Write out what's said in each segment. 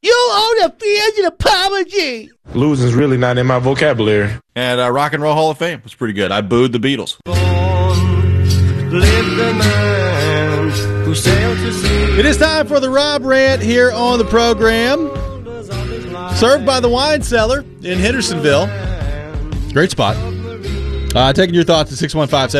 You owe the fans an apology. Losing's really not in my vocabulary. And Rock and Roll Hall of Fame was pretty good. I booed the Beatles. It is time for the Rob Rant here on the program. Served by the Wine Cellar in Hendersonville. Great spot. Taking your thoughts at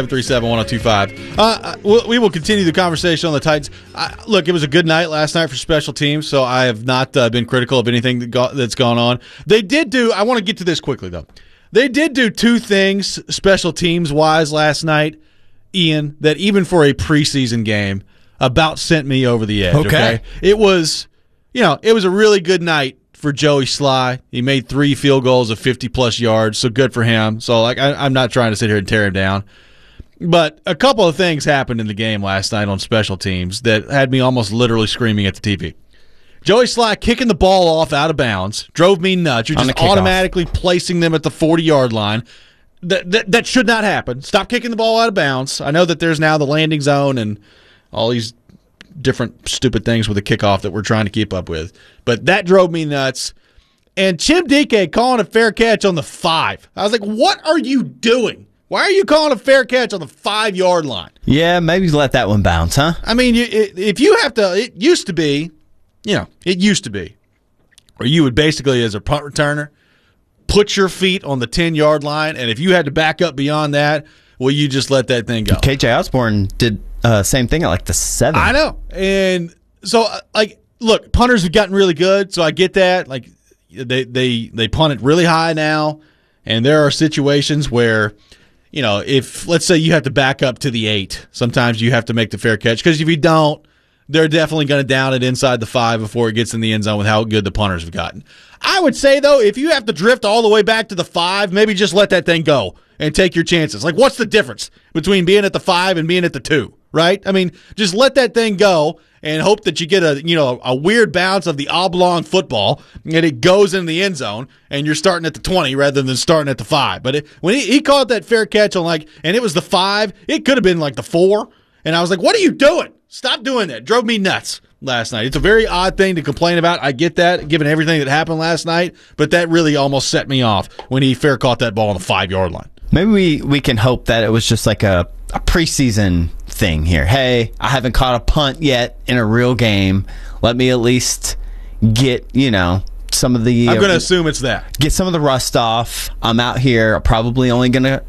615-737-1025. We will continue the conversation on the Titans. Look, it was a good night last night for special teams, so I have not been critical of anything that's gone on. They did do – I want to get to this quickly, though. They did do two things special teams-wise last night, Ian, that even for a preseason game about sent me over the edge. Okay? It was it was a really good night for Joey Sly. He made 3 field goals of 50-plus yards, so good for him. So, I'm not trying to sit here and tear him down. But a couple of things happened in the game last night on special teams that had me almost literally screaming at the TV. Joey Sly kicking the ball off out of bounds drove me nuts. You're just automatically placing them at the 40-yard line. That should not happen. Stop kicking the ball out of bounds. I know that there's now the landing zone and all these different stupid things with the kickoff that we're trying to keep up with. But that drove me nuts. And Chim Dike calling a fair catch on the 5. I was like, what are you doing? Why are you calling a fair catch on the 5-yard line? Yeah, maybe let that one bounce, huh? I mean, if you have to, it used to be, where you would basically, as a punt returner, put your feet on the 10-yard line, and if you had to back up beyond that, well, you just let that thing go. KJ Osborne did same thing at the 7. I know. And so, look, punters have gotten really good, so I get that. Like, they punt it really high now, and there are situations where, if, let's say you have to back up to the 8, sometimes you have to make the fair catch, because if you don't, they're definitely going to down it inside the 5 before it gets in the end zone with how good the punters have gotten. I would say, though, if you have to drift all the way back to the 5, maybe just let that thing go and take your chances. Like, what's the difference between being at the 5 and being at the 2, right? I mean, just let that thing go and hope that you get a weird bounce of the oblong football and it goes in the end zone and you're starting at the 20 rather than starting at the 5. But when he caught that fair catch on and it was the 5, it could have been like the 4. And I was like, what are you doing? Stop doing that. It drove me nuts last night. It's a very odd thing to complain about. I get that, given everything that happened last night, but that really almost set me off when he fair caught that ball on the 5-yard line. Maybe we can hope that it was just like a preseason thing here. Hey, I haven't caught a punt yet in a real game. Let me at least get, some of the... I'm going to assume it's that. Get some of the rust off. I'm out here probably only going to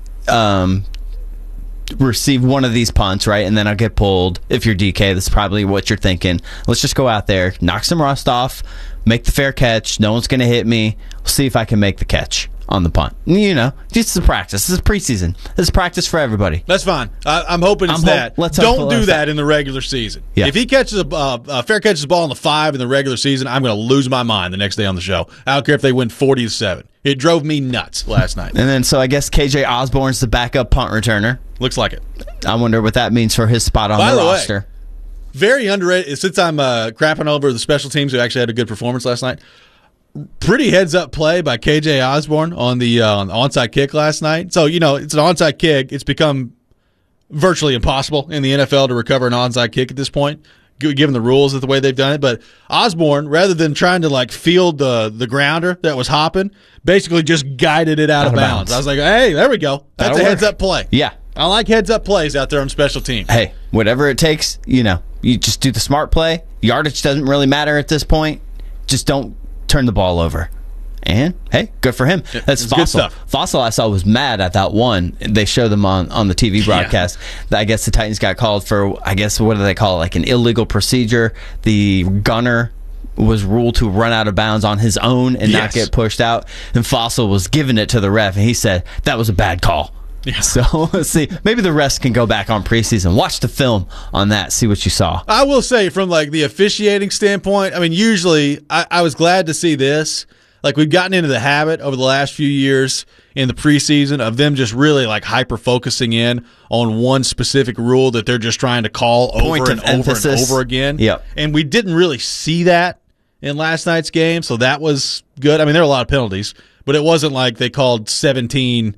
receive one of these punts, right? And then I'll get pulled. If you're DK, that's probably what you're thinking. Let's just go out there, knock some rust off, make the fair catch. No one's going to hit me. See if I can make the catch on the punt. Just a practice. This is preseason. This is practice for everybody. That's fine. I'm hoping it's that. Don't do that in the regular season. Yeah. If he catches fair catches the ball on the 5 in the regular season, I'm going to lose my mind the next day on the show. I don't care if they win 40-7. It drove me nuts last night. And then, so I guess KJ Osborne's the backup punt returner. Looks like it. I wonder what that means for his spot on the roster. Way, very underrated. Since I'm crapping over the special teams who actually had a good performance last night, pretty heads-up play by KJ Osborne on the onside kick last night. So, it's an onside kick. It's become virtually impossible in the NFL to recover an onside kick at this point, given the rules of the way they've done it. But Osborne, rather than trying to field the grounder that was hopping, basically just guided it out of bounds. I was like, hey, there we go. That's a heads-up play. Yeah. I like heads-up plays out there on special teams. Hey, whatever it takes, you just do the smart play. Yardage doesn't really matter at this point. Just don't turn the ball over. And, hey, good for him. That's Fossil. Good stuff. Fossil, I saw, was mad at that one. They showed them on the TV broadcast. Yeah. I guess the Titans got called for, what do they call it, like an illegal procedure. The gunner was ruled to run out of bounds on his own and not get pushed out. And Fossil was giving it to the ref, and he said, that was a bad call. Yeah. So, let's see. Maybe the rest can go back on preseason. Watch the film on that. See what you saw. I will say, from the officiating standpoint, I mean, usually I was glad to see this. We've gotten into the habit over the last few years in the preseason of them just really hyper-focusing in on one specific rule that they're just trying to call over and over again. Yep. And we didn't really see that in last night's game, so that was good. I mean, there were a lot of penalties, but it wasn't like they called 17,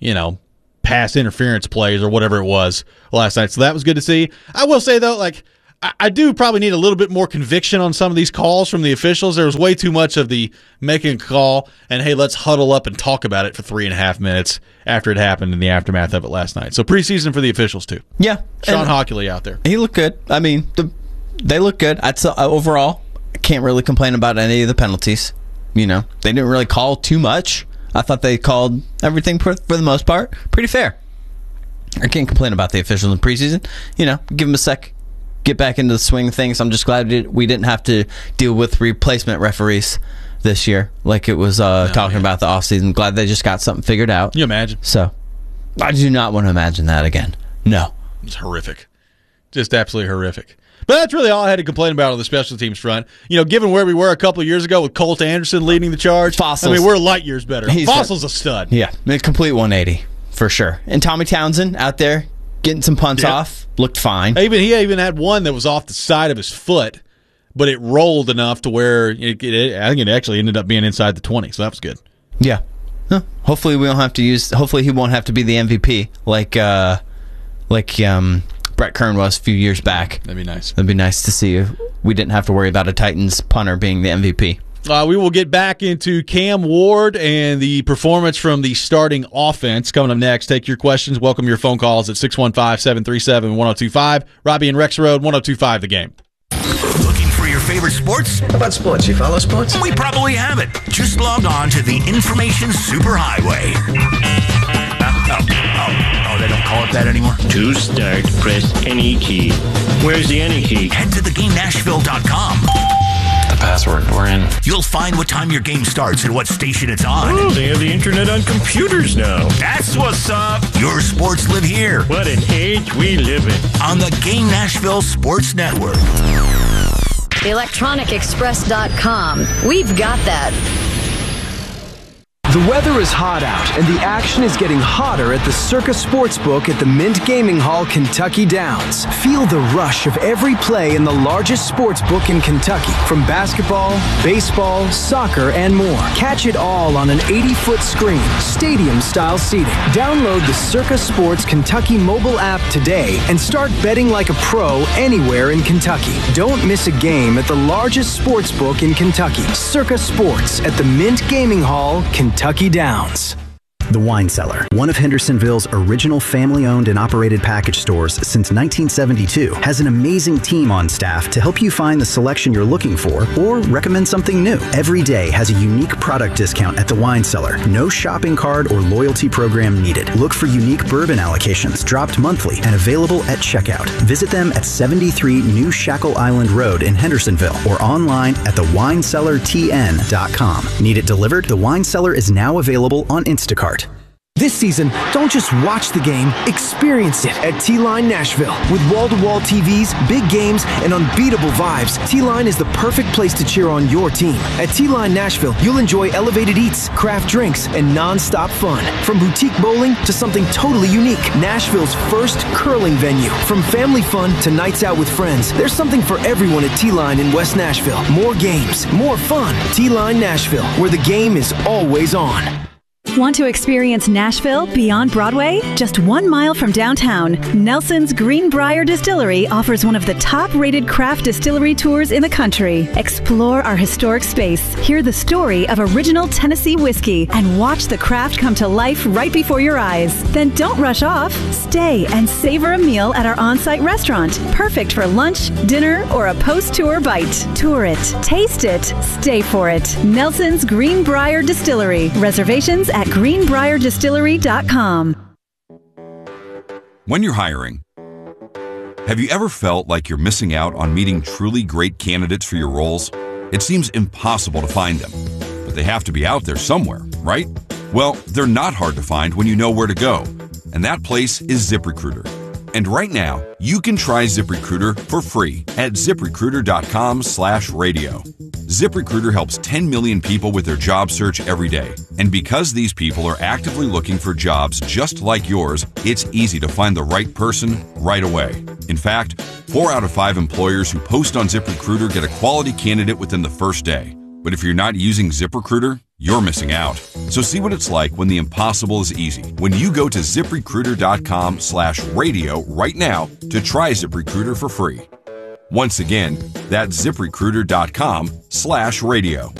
pass interference plays or whatever it was last night. So that was good to see. I will say, though, I do probably need a little bit more conviction on some of these calls from the officials. There was way too much of the making a call and, hey, let's huddle up and talk about it for 3.5 minutes after it happened in the aftermath of it last night. So preseason for the officials, too. Yeah. Sean Hockley out there. He looked good. I mean, they look good. Overall, I can't really complain about any of the penalties. They didn't really call too much. I thought they called everything, for the most part, pretty fair. I can't complain about the officials in preseason. Give them a sec, get back into the swing of things. I'm just glad we didn't have to deal with replacement referees this year like it was talking about the offseason. Glad they just got something figured out. Can you imagine? So, I do not want to imagine that again. No. It's horrific. Just absolutely horrific. But that's really all I had to complain about on the special teams front. Given where we were a couple of years ago with Colt Anderson leading the charge, Fossils. we're light years better. Fossil's a stud. Yeah, a complete 180 for sure. And Tommy Townsend out there getting some punts off, looked fine. He even had one that was off the side of his foot, but it rolled enough to where I think it actually ended up being inside the 20, so that was good. Yeah. Huh. Hopefully he won't have to be the MVP like Brett Kern was a few years back. That'd be nice. That'd be nice to see if we didn't have to worry about a Titans punter being the MVP. We will get back into Cam Ward and the performance from the starting offense coming up next. Take your questions. Welcome your phone calls at 615-737-1025. Robbie and Rex Road, 1025 The Game. Looking for your favorite sports? How about sports? You follow sports? We probably have it. Just log on to the Information Superhighway. They don't call it that anymore? To start, press any key. Where's the any key? Head to theGameNashville.com. The password. We're in. You'll find what time your game starts and what station it's on. Oh, they have the internet on computers now. That's what's up. Your sports live here. What an age we live in. On the Game Nashville Sports Network. ElectronicExpress.com. We've got that. The weather is hot out, and the action is getting hotter at the Circa Sportsbook at the Mint Gaming Hall, Kentucky Downs. Feel the rush of every play in the largest sportsbook in Kentucky, from basketball, baseball, soccer, and more. Catch it all on an 80-foot screen, stadium-style seating. Download the Circa Sports Kentucky mobile app today and start betting like a pro anywhere in Kentucky. Don't miss a game at the largest sportsbook in Kentucky, Circa Sports at the Mint Gaming Hall, Kentucky Downs. The Wine Cellar, one of Hendersonville's original family-owned and operated package stores since 1972, has an amazing team on staff to help you find the selection you're looking for or recommend something new. Every day has a unique product discount at The Wine Cellar. No shopping card or loyalty program needed. Look for unique bourbon allocations dropped monthly and available at checkout. Visit them at 73 New Shackle Island Road in Hendersonville or online at thewinecellartn.com. Need it delivered? The Wine Cellar is now available on Instacart. This season, don't just watch the game, experience it at T-Line Nashville. With wall-to-wall TVs, big games, and unbeatable vibes, T-Line is the perfect place to cheer on your team. At T-Line Nashville, you'll enjoy elevated eats, craft drinks, and non-stop fun. From boutique bowling to something totally unique, Nashville's first curling venue. From family fun to nights out with friends, there's something for everyone at T-Line in West Nashville. More games, more fun. T-Line Nashville, where the game is always on. Want to experience Nashville beyond Broadway? Just 1 mile from downtown, Nelson's Greenbrier Distillery offers one of the top-rated craft distillery tours in the country. Explore our historic space, hear the story of original Tennessee whiskey, and watch the craft come to life right before your eyes. Then don't rush off. Stay and savor a meal at our on-site restaurant, perfect for lunch, dinner, or a post-tour bite. Tour it, taste it, stay for it. Nelson's Greenbrier Distillery. Reservations at greenbrierdistillery.com. When you're hiring, have you ever felt like you're missing out on meeting truly great candidates for your roles? It seems impossible to find them, but they have to be out there somewhere, right? Well, they're not hard to find when you know where to go, and that place is ZipRecruiter. And right now, you can try ZipRecruiter for free at ZipRecruiter.com/radio. ZipRecruiter helps 10 million people with their job search every day. And because these people are actively looking for jobs just like yours, it's easy to find the right person right away. In fact, 4 out of 5 employers who post on ZipRecruiter get a quality candidate within the first day. But if you're not using ZipRecruiter, you're missing out. So see what it's like when the impossible is easy. When you go to ZipRecruiter.com/radio right now to try ZipRecruiter for free. Once again, that's ZipRecruiter.com/radio.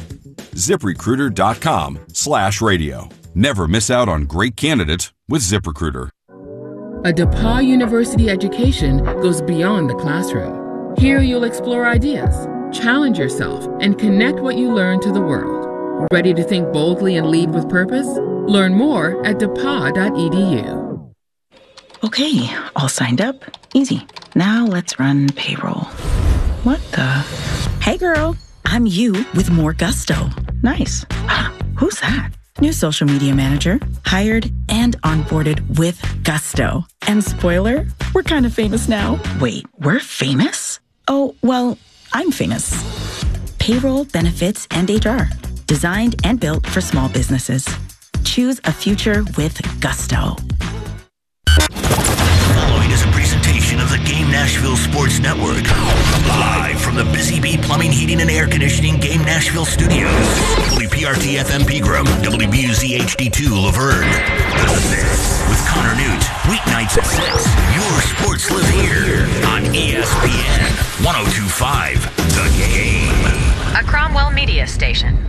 ZipRecruiter.com/radio. Never miss out on great candidates with ZipRecruiter. A DePauw University education goes beyond the classroom. Here you'll explore ideas, challenge yourself, and connect what you learn to the world. Ready to think boldly and lead with purpose? Learn more at depaw.edu. Okay, all signed up. Easy. Now let's run payroll. What the? Hey girl, I'm you with more gusto. Nice. Who's that? New social media manager, hired and onboarded with gusto. And spoiler, we're kind of famous now. Wait, we're famous? Oh, well, I'm famous. Payroll, benefits, and HR. Designed and built for small businesses. Choose a future with gusto. Following is a presentation of the Game Nashville Sports Network. Live from the Busy Bee Plumbing, Heating, and Air Conditioning Game Nashville Studios. WPRT FM Pegram, WBUZ HD2 Laverne. The Six with Connor Newt. Weeknights at 6. Your sports live here on ESPN 102.5 The Game. A Cromwell Media Station.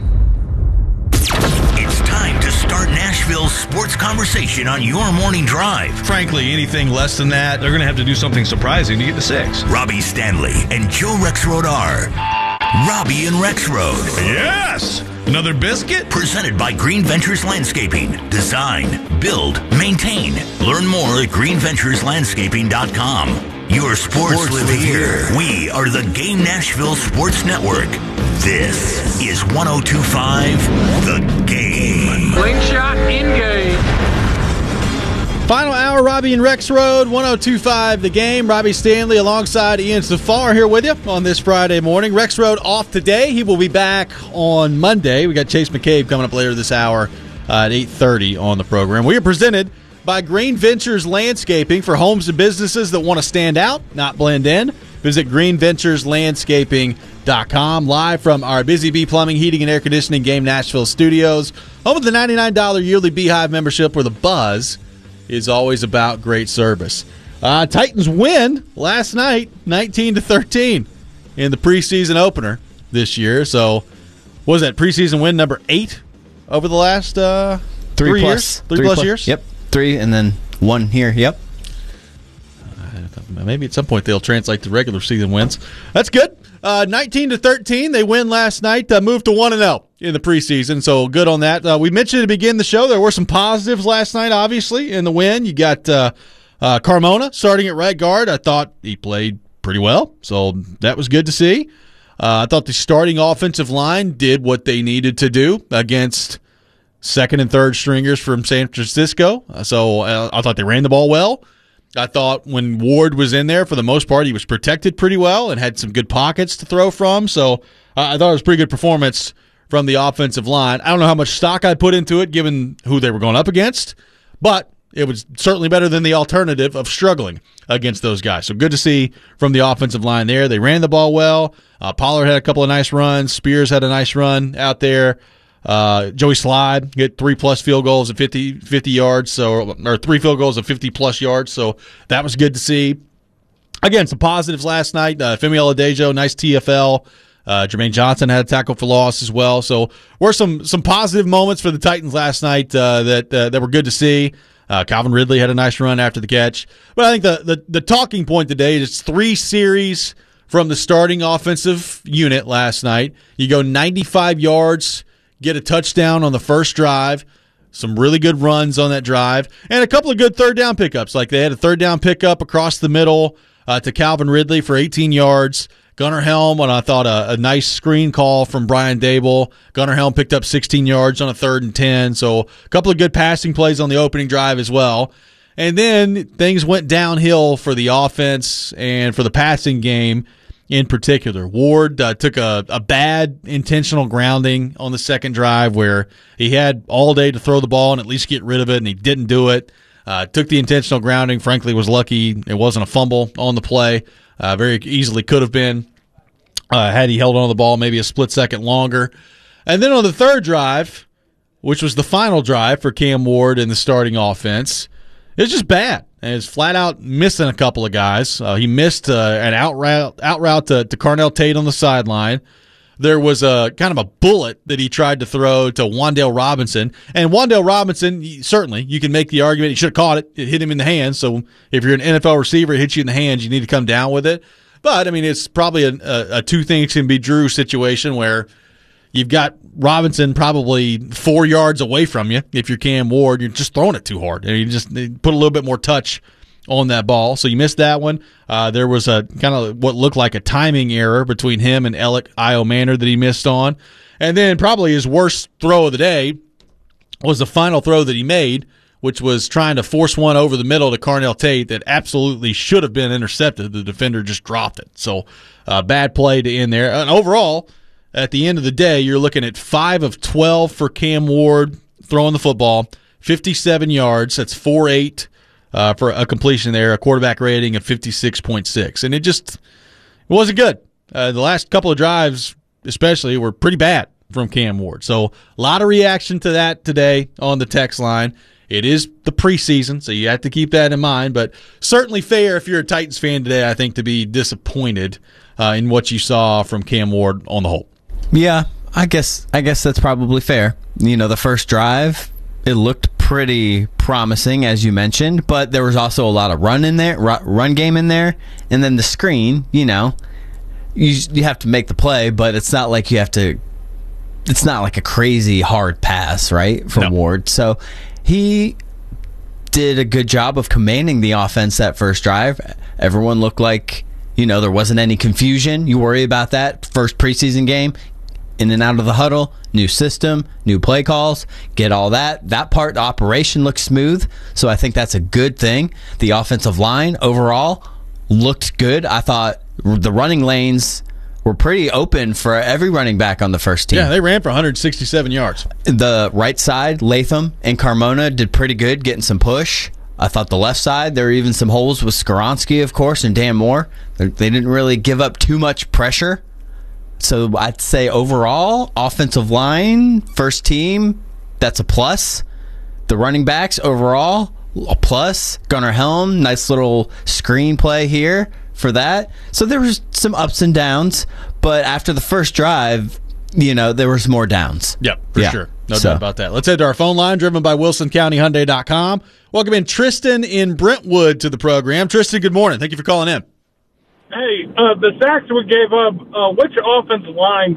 It's time to start Nashville's sports conversation on your morning drive. Frankly, anything less than that, they're going to have to do something surprising to get to 6. Robbie Stanley and Joe Rexrode are Robbie and Rexrode. Yes! Another biscuit? Presented by Green Ventures Landscaping. Design, build, maintain. Learn more at greenventureslandscaping.com. Your sports live here. We are the Game Nashville Sports Network. This is 102.5 The Game. Slingshot in game. Final hour, Robbie and Rexrode, 102.5 The Game. Robbie Stanley alongside Ian Safar here with you on this Friday morning. Rexrode off today. He will be back on Monday. We got Chase McCabe coming up later this hour at 8:30 on the program. We are presented by Green Ventures Landscaping for homes and businesses that want to stand out, not blend in. Visit greenventureslandscaping.com. Live from our Busy Bee Plumbing, Heating, and Air Conditioning Game Nashville studios. Home of the $99 yearly Beehive membership where the buzz is always about great service. Titans win last night, 19-13 in the preseason opener this year. So, what was that, preseason win number 8 over the last 3 years? 3 plus years? Yep, 3 and then 1 here, yep. Maybe at some point they'll translate to regular season wins. That's good. 19-13, they win last night, moved to 1-0 in the preseason, so good on that. We mentioned to begin the show there were some positives last night, obviously, in the win. You got Carmona starting at right guard. I thought he played pretty well, so that was good to see. I thought the starting offensive line did what they needed to do against second and third stringers from San Francisco, so I thought they ran the ball well. I thought when Ward was in there, for the most part, he was protected pretty well and had some good pockets to throw from. So I thought it was a pretty good performance from the offensive line. I don't know how much stock I put into it given who they were going up against, but it was certainly better than the alternative of struggling against those guys. So good to see from the offensive line there. They ran the ball well. Pollard had a couple of nice runs. Spears had a nice run out there. Joey Slide get 3+ field goals at 50 yards, or 3 field goals of 50+ yards, so that was good to see. Again, some positives last night. Femi Oladejo, nice TFL. Jermaine Johnson had a tackle for loss as well. So were some positive moments for the Titans last night that were good to see. Calvin Ridley had a nice run after the catch. But I think the talking point today is 3 series from the starting offensive unit last night. You go 95 yards, get a touchdown on the first drive, some really good runs on that drive, and a couple of good third down pickups. Like they had a third down pickup across the middle to Calvin Ridley for 18 yards. Gunnar Helm on, I thought, a nice screen call from Brian Dable. Gunnar Helm picked up 16 yards on a 3rd and 10, so a couple of good passing plays on the opening drive as well. And then things went downhill for the offense and for the passing game in particular. Ward took a bad intentional grounding on the second drive where he had all day to throw the ball and at least get rid of it, and he didn't do it. Took the intentional grounding. Frankly, was lucky it wasn't a fumble on the play. Very easily could have been had he held on to the ball maybe a split second longer. And then on the third drive, which was the final drive for Cam Ward and the starting offense, it was just bad. and is flat out missing a couple of guys. He missed an out route to Carnell Tate on the sideline. There was a kind of a bullet that he tried to throw to Wan'Dale Robinson. And Wan'Dale Robinson, certainly, you can make the argument he should have caught it. It hit him in the hands. So if you're an NFL receiver, it hits you in the hands, you need to come down with it. But, I mean, it's probably a two things can be Drew situation where you've got Robinson probably 4 yards away from you. If you're Cam Ward, you're just throwing it too hard. And you just put a little bit more touch on that ball. So you missed that one. There was a kind of what looked like a timing error between him and Alec Io-Manor that he missed on. And then probably his worst throw of the day was the final throw that he made, which was trying to force one over the middle to Carnell Tate that absolutely should have been intercepted. The defender just dropped it. So bad play to end there. And overall, at the end of the day, you're looking at 5 of 12 for Cam Ward throwing the football, 57 yards. That's 4.8 for a completion there, a quarterback rating of 56.6. And it wasn't good. The last couple of drives especially were pretty bad from Cam Ward. So a lot of reaction to that today on the text line. It is the preseason, so you have to keep that in mind. But certainly fair if you're a Titans fan today, I think, to be disappointed in what you saw from Cam Ward on the whole. Yeah, I guess that's probably fair. You know, the first drive, it looked pretty promising, as you mentioned, but there was also a lot of run game in there, and then the screen. You know, you have to make the play, but it's not like you have to. It's not like a crazy hard pass, right, from Ward. So he did a good job of commanding the offense that first drive. Everyone looked like, you know, there wasn't any confusion. You worry about that first preseason game. In and out of the huddle, new system, new play calls, get all that. That part, the operation looks smooth, so I think that's a good thing. The offensive line overall looked good. I thought the running lanes were pretty open for every running back on the first team. Yeah, they ran for 167 yards. The right side, Latham and Carmona did pretty good getting some push. I thought the left side, there were even some holes with Skoronski, of course, and Dan Moore. They didn't really give up too much pressure. So I'd say overall, offensive line, first team, that's a plus. The running backs overall, a plus. Gunnar Helm, nice little screenplay here for that. So there was some ups and downs, but after the first drive, you know, there was more downs. Yep, for sure. No doubt about that. Let's head to our phone line, driven by WilsonCountyHyundai.com. Welcome in Tristan in Brentwood to the program. Tristan, good morning. Thank you for calling in. Hey, the sacks we gave up, which offensive lineman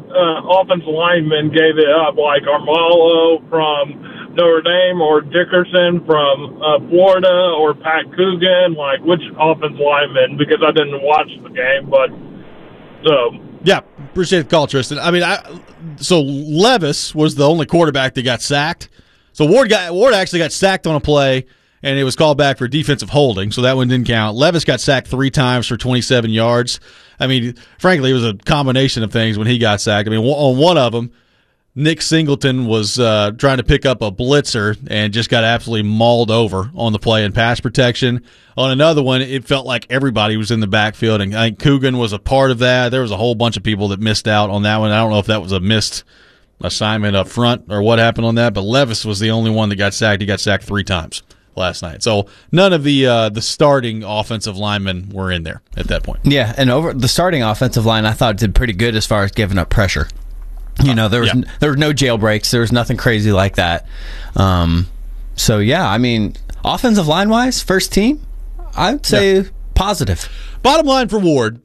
gave it up? Like Armalo from Notre Dame or Dickerson from Florida or Pat Coogan? Like, which offensive lineman? Because I didn't watch the game, but so. Yeah, appreciate the call, Tristan. I mean, so Levis was the only quarterback that got sacked. So Ward actually got sacked on a play, and it was called back for defensive holding, so that one didn't count. Levis got sacked 3 times for 27 yards. I mean, frankly, it was a combination of things when he got sacked. I mean, on one of them, Nick Singleton was trying to pick up a blitzer and just got absolutely mauled over on the play in pass protection. On another one, it felt like everybody was in the backfield, and I think Coogan was a part of that. There was a whole bunch of people that missed out on that one. I don't know if that was a missed assignment up front or what happened on that, but Levis was the only one that got sacked. He got sacked 3 times last night. So none of the starting offensive linemen were in there at that point. Yeah, and over the starting offensive line, I thought did pretty good as far as giving up pressure. You know, there was no jailbreaks. There was nothing crazy like that. So, yeah, I mean, offensive line-wise, first team, I'd say positive. Bottom line for Ward,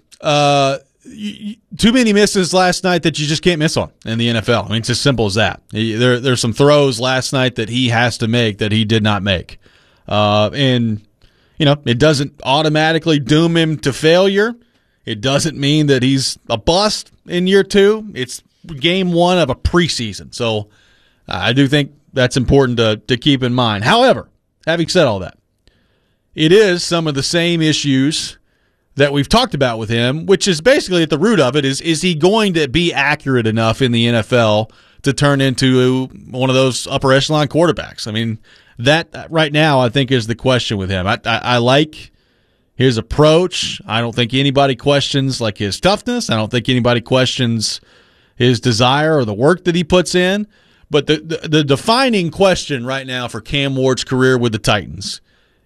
too many misses last night that you just can't miss on in the NFL. I mean, it's as simple as that. There's some throws last night that he has to make that he did not make. And, you know, it doesn't automatically doom him to failure. It doesn't mean that he's a bust in year 2. It's game 1 of a preseason. So I do think that's important to keep in mind. However, having said all that, it is some of the same issues that we've talked about with him, which is basically at the root of it is he going to be accurate enough in the NFL to turn into one of those upper echelon quarterbacks? I mean, that right now I think is the question with him. I like his approach. I don't think anybody questions like his toughness. I don't think anybody questions his desire or the work that he puts in. But the defining question right now for Cam Ward's career with the Titans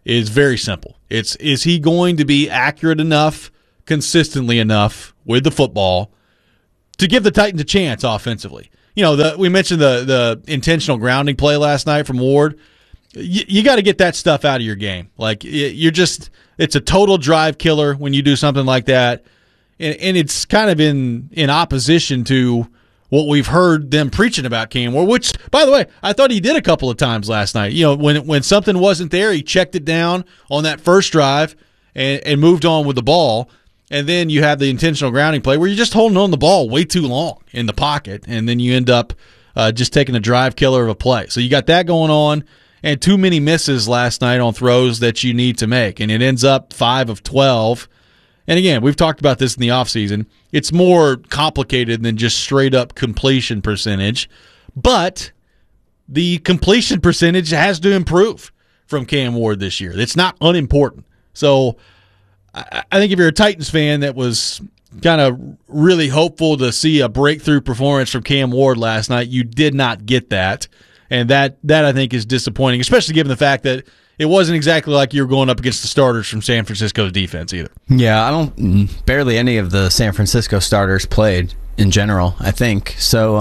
is very simple. Is he going to be accurate enough, consistently enough with the football to give the Titans a chance offensively? We mentioned the intentional grounding play last night from Ward. You got to get that stuff out of your game. Like, it's a total drive killer when you do something like that. And it's kind of in opposition to what we've heard them preaching about Cam Ward, which, by the way, I thought he did a couple of times last night. When something wasn't there, he checked it down on that first drive and moved on with the ball. And then you have the intentional grounding play where you're just holding on the ball way too long in the pocket, and then you end up just taking a drive killer of a play. So you got that going on, and too many misses last night on throws that you need to make. And it ends up 5 of 12. And again, we've talked about this in the offseason. It's more complicated than just straight-up completion percentage. But the completion percentage has to improve from Cam Ward this year. It's not unimportant. So I think if you're a Titans fan that was kind of really hopeful to see a breakthrough performance from Cam Ward last night, you did not get that. And that I think is disappointing, especially given the fact that it wasn't exactly like you were going up against the starters from San Francisco's defense either. Yeah, barely any of the San Francisco starters played in general, I think. So,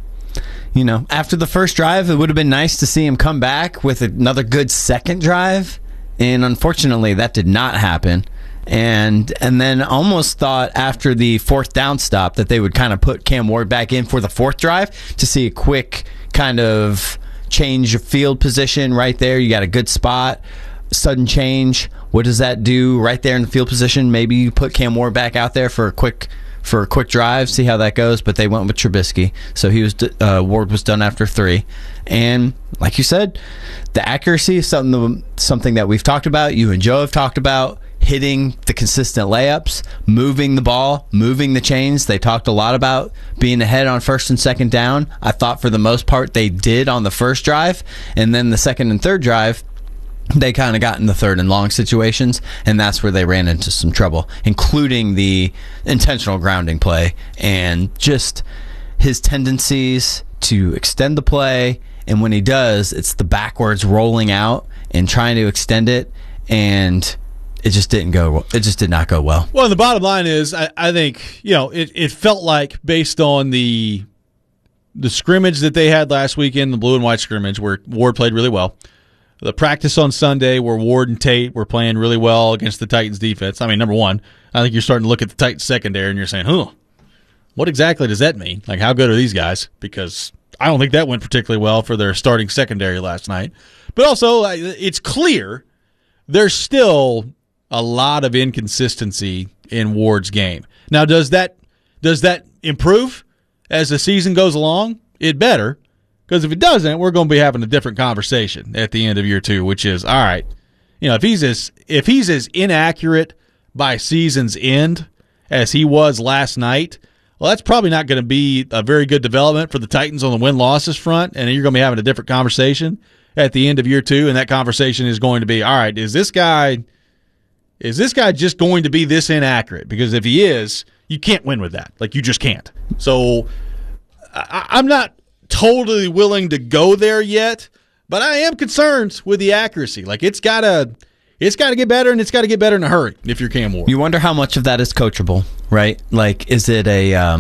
after the first drive, it would have been nice to see him come back with another good second drive. And unfortunately, that did not happen. And then almost thought after the fourth down stop that they would kind of put Cam Ward back in for the fourth drive to see a quick kind of change of field position right there. You got a good spot, sudden change. What does that do right there in the field position? Maybe you put Cam Ward back out there for a quick drive, see how that goes. But they went with Trubisky, so Ward was done after 3. And like you said, the accuracy is something that we've talked about. You and Joe have talked about. Hitting the consistent layups, moving the ball, moving the chains. They talked a lot about being ahead on first and second down. I thought for the most part they did on the first drive, and then the second and third drive, they kind of got in the third and long situations, and that's where they ran into some trouble, including the intentional grounding play and just his tendencies to extend the play. And when he does, it's the backwards rolling out and trying to extend it, and it just didn't go. It just did not go well. Well, the bottom line is, I think it felt like based on the scrimmage that they had last weekend, the blue and white scrimmage where Ward played really well, the practice on Sunday where Ward and Tate were playing really well against the Titans defense. I mean, number one, I think you're starting to look at the Titans secondary and you're saying, what exactly does that mean? Like, how good are these guys? Because I don't think that went particularly well for their starting secondary last night. But also, it's clear there's still a lot of inconsistency in Ward's game. Now, does that improve as the season goes along? It better, because if it doesn't, we're going to be having a different conversation at the end of year 2, which is, all right, if he's as inaccurate by season's end as he was last night, well, that's probably not going to be a very good development for the Titans on the win-losses front, and you're going to be having a different conversation at the end of year 2, and that conversation is going to be, all right, is this guy just going to be this inaccurate? Because if he is, you can't win with that. Like, you just can't. So I'm not totally willing to go there yet, but I am concerned with the accuracy. Like, it's got to get better, and it's got to get better in a hurry if you're Cam Ward. You wonder how much of that is coachable, right? Like, is it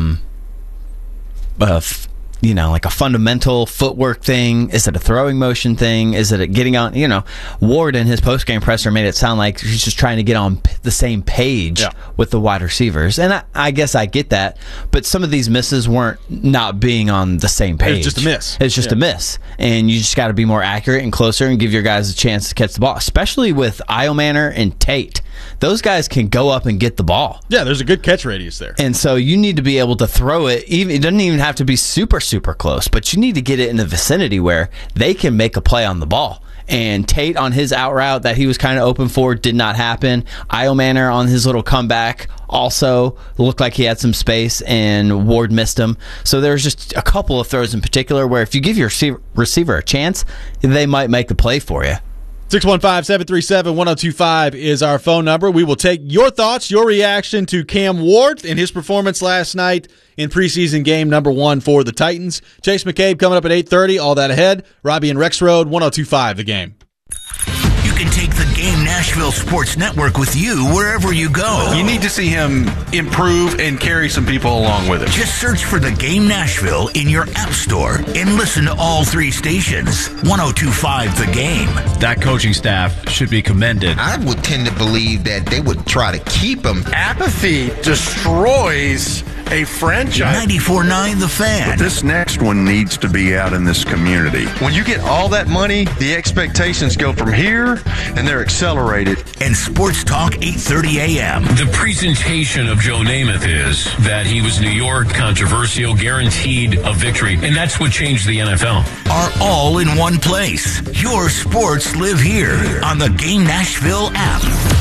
like a fundamental footwork thing? Is it a throwing motion thing? Is it a getting on? Ward in his postgame presser made it sound like he's just trying to get on the same page with the wide receivers. And I guess I get that. But some of these misses weren't not being on the same page. It's just a miss. It's just a miss. And you just got to be more accurate and closer and give your guys a chance to catch the ball, especially with Iomanner and Tate. Those guys can go up and get the ball. Yeah, there's a good catch radius there. And so you need to be able to throw it. It doesn't even have to be super, super close, but you need to get it in the vicinity where they can make a play on the ball. And Tate on his out route that he was kind of open for did not happen. Iomanner on his little comeback also looked like he had some space, and Ward missed him. So there's just a couple of throws in particular where if you give your receiver a chance, they might make the play for you. 615-737-1025 is our phone number. We will take your thoughts, your reaction to Cam Ward and his performance last night in preseason game number 1 for the Titans. Chase McCabe coming up at 8:30. All that ahead. Robbie and Rex Road, 1025 The Game. You can take the Game Nashville Sports Network with you wherever you go. You need to see him improve and carry some people along with him. Just search for the Game Nashville in your app store and listen to all 3 stations. 102.5 The Game. That coaching staff should be commended. I would tend to believe that they would try to keep him. Apathy destroys a franchise. 94.9 The Fan. But this next one needs to be out in this community. When you get all that money, the expectations go from here, and they're accelerated. And Sports Talk 8:30 a.m. The presentation of Joe Namath is that he was New York, controversial, guaranteed a victory, and that's what changed the NFL. Are all in one place. Your sports live here on the Game Nashville app.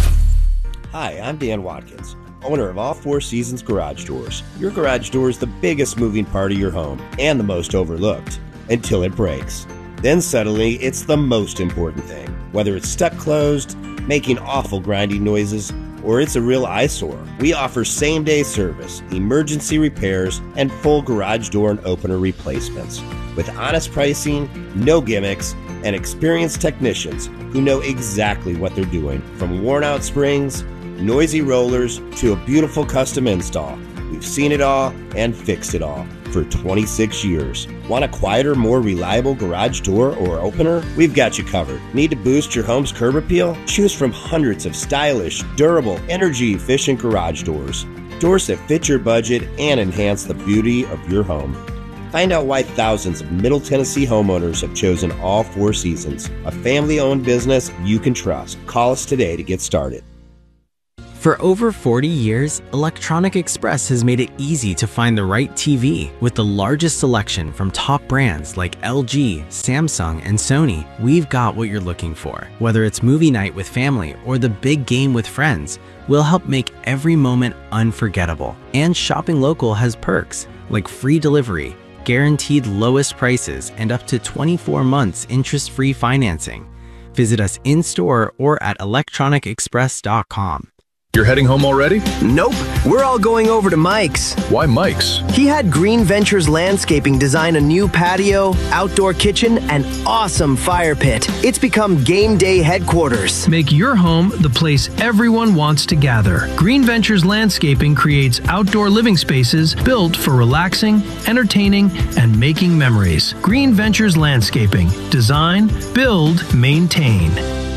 Hi, I'm Dan Watkins, owner of All Four Seasons Garage Doors. Your garage door is the biggest moving part of your home and the most overlooked until it breaks. Then suddenly, it's the most important thing. Whether it's stuck closed, making awful grinding noises, or it's a real eyesore, we offer same-day service, emergency repairs, and full garage door and opener replacements. With honest pricing, no gimmicks, and experienced technicians who know exactly what they're doing. From worn-out springs, noisy rollers, to a beautiful custom install. We've seen it all and fixed it all for 26 years. Want a quieter, more reliable garage door or opener? We've got you covered. Need to boost your home's curb appeal? Choose from hundreds of stylish, durable, energy-efficient garage doors. Doors that fit your budget and enhance the beauty of your home. Find out why thousands of Middle Tennessee homeowners have chosen All Four Seasons, a family-owned business you can trust. Call us today to get started. For over 40 years, Electronic Express has made it easy to find the right TV. With the largest selection from top brands like LG, Samsung, and Sony, we've got what you're looking for. Whether it's movie night with family or the big game with friends, we'll help make every moment unforgettable. And shopping local has perks like free delivery, guaranteed lowest prices, and up to 24 months interest-free financing. Visit us in-store or at electronicexpress.com. You're heading home already? Nope. We're all going over to Mike's. Why Mike's? He had Green Ventures Landscaping design a new patio, outdoor kitchen, and awesome fire pit. It's become game day headquarters. Make your home the place everyone wants to gather. Green Ventures Landscaping creates outdoor living spaces built for relaxing, entertaining, and making memories. Green Ventures Landscaping. Design, build, maintain.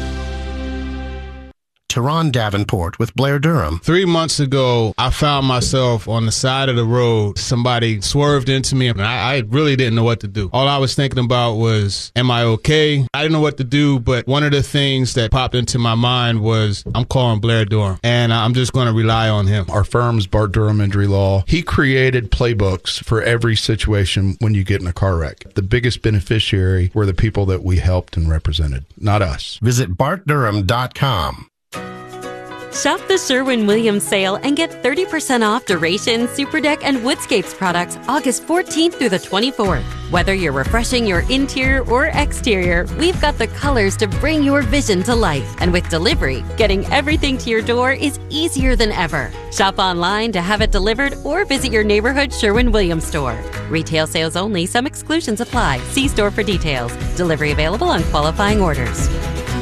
Teron Davenport with Blair Durham. 3 months ago, I found myself on the side of the road. Somebody swerved into me, and I really didn't know what to do. All I was thinking about was, am I okay? I didn't know what to do, but one of the things that popped into my mind was, I'm calling Blair Durham, and I'm just going to rely on him. Our firm's Bart Durham Injury Law. He created playbooks for every situation when you get in a car wreck. The biggest beneficiary were the people that we helped and represented, not us. Visit BartDurham.com. Shop the Sherwin-Williams sale and get 30% off Duration, Superdeck, and Woodscapes products August 14th through the 24th. Whether you're refreshing your interior or exterior, we've got the colors to bring your vision to life. And with delivery, getting everything to your door is easier than ever. Shop online to have it delivered or visit your neighborhood Sherwin-Williams store. Retail sales only. Some exclusions apply. See store for details. Delivery available on qualifying orders.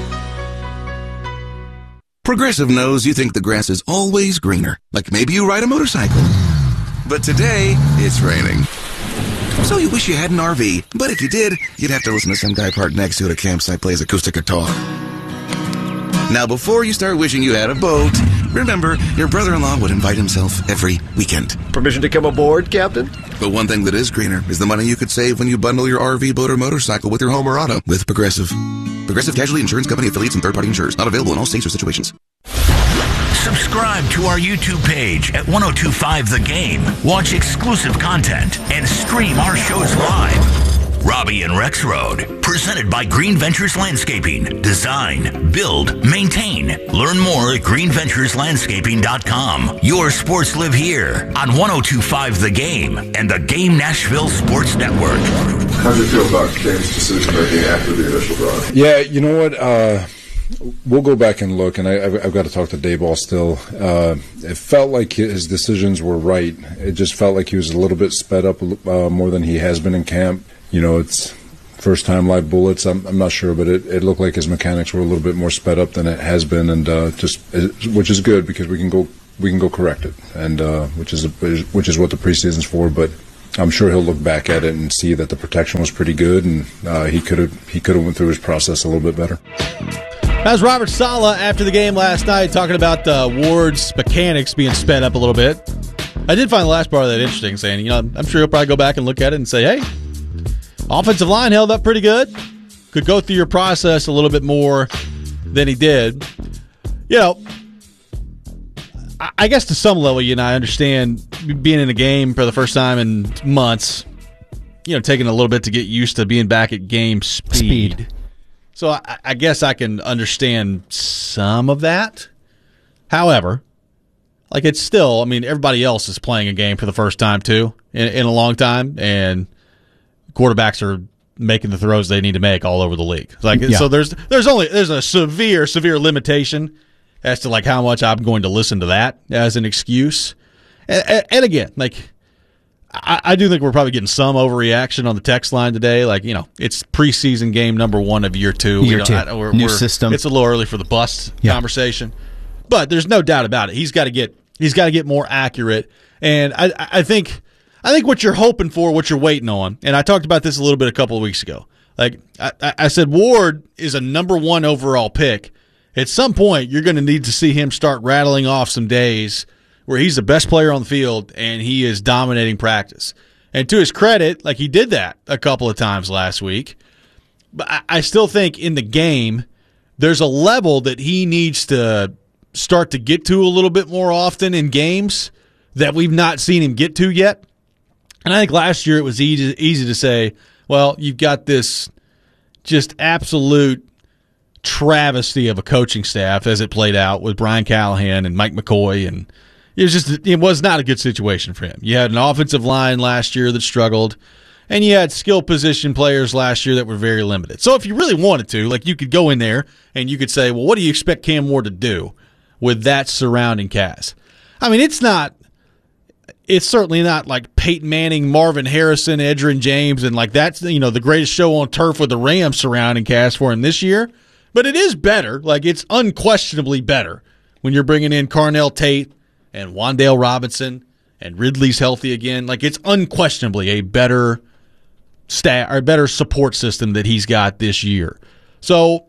Progressive knows you think the grass is always greener, like maybe you ride a motorcycle. But today, it's raining. So you wish you had an RV, but if you did, you'd have to listen to some guy parked next to it at a campsite plays acoustic guitar. Now, before you start wishing you had a boat, remember, your brother-in-law would invite himself every weekend. Permission to come aboard, Captain? But one thing that is greener is the money you could save when you bundle your RV, boat, or motorcycle with your home or auto with Progressive. Progressive Casualty Insurance Company affiliates and third-party insurers. Not available in all states or situations. Subscribe to our YouTube page at 1025 The Game. Watch exclusive content and stream our shows live. Robbie and Rex Road, presented by Green Ventures Landscaping. Design, build, maintain. Learn more at greenventureslandscaping.com. Your sports live here on 1025 The Game and the Game Nashville Sports Network. How do you feel about Kane's decision making after the initial draw? Yeah, you know what? We'll go back and look, and I've got to talk to Daboll still. It felt like his decisions were right. It just felt like he was a little bit sped up more than he has been in camp. You know, it's first-time live bullets. I'm not sure, but it looked like his mechanics were a little bit more sped up than it has been, and which is good because we can go correct it, and which is what the preseason's for. But I'm sure he'll look back at it and see that the protection was pretty good, and he could have went through his process a little bit better. That was Robert Saleh after the game last night talking about Ward's mechanics being sped up a little bit. I did find the last part of that interesting, saying, I'm sure he'll probably go back and look at it and say, hey, offensive line held up pretty good. Could go through your process a little bit more than he did. I guess to some level, I understand being in a game for the first time in months, taking a little bit to get used to being back at game speed. So I guess I can understand some of that. However, it's still, everybody else is playing a game for the first time too in a long time, and quarterbacks are making the throws they need to make all over the league. So there's a severe limitation as to how much I'm going to listen to that as an excuse. And again, I do think we're probably getting some overreaction on the text line today. It's preseason game number 1 of year 2. New system. It's a little early for the bust conversation, but there's no doubt about it. He's got to get more accurate. And I think what you're hoping for, what you're waiting on, and I talked about this a little bit a couple of weeks ago. I said Ward is a number 1 overall pick. At some point, you're going to need to see him start rattling off some days where he's the best player on the field and he is dominating practice. And to his credit, he did that a couple of times last week. But I still think in the game, there's a level that he needs to start to get to a little bit more often in games that we've not seen him get to yet. And I think last year it was easy to say, well, you've got this just absolute travesty of a coaching staff as it played out with Brian Callahan and Mike McCoy, and it was not a good situation for him. You had an offensive line last year that struggled, and you had skill position players last year that were very limited. So if you really wanted to, you could go in there and you could say, well, what do you expect Cam Ward to do with that surrounding cast? It's certainly not like Peyton Manning, Marvin Harrison, Edgerrin James, and that's the greatest show on turf with the Rams surrounding cast for him this year. But it is better. It's unquestionably better when you're bringing in Carnell Tate and Wan'Dale Robinson and Ridley's healthy again. It's unquestionably a better better support system that he's got this year. So,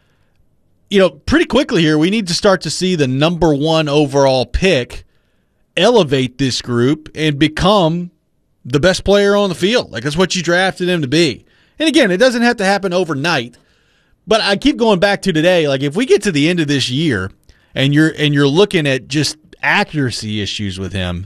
pretty quickly here, we need to start to see the number 1 overall pick elevate this group and become the best player on the field. That's what you drafted him to be. And again, it doesn't have to happen overnight. But I keep going back to today. If we get to the end of this year and you're looking at just accuracy issues with him,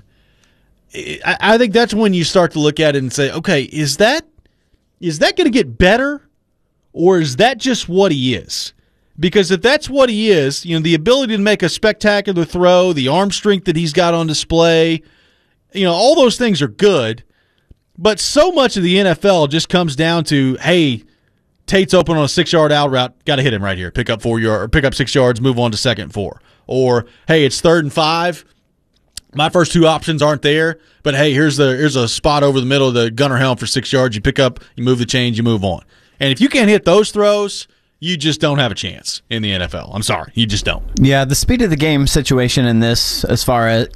I think that's when you start to look at it and say, okay, is that going to get better, or is that just what he is? Because if that's what he is, the ability to make a spectacular throw, the arm strength that he's got on display, all those things are good. But so much of the NFL just comes down to, hey, Tate's open on a 6-yard out route. Got to hit him right here. Pick up 4 yards, or pick up 6 yards. Move on to 2nd and 4. Or hey, it's 3rd and 5. My first 2 options aren't there, but hey, here's a spot over the middle of the gunner helm for 6 yards. You pick up, you move the chains, you move on. And if you can't hit those throws, you just don't have a chance in the NFL. I'm sorry, you just don't. Yeah, the speed of the game situation in this, as far as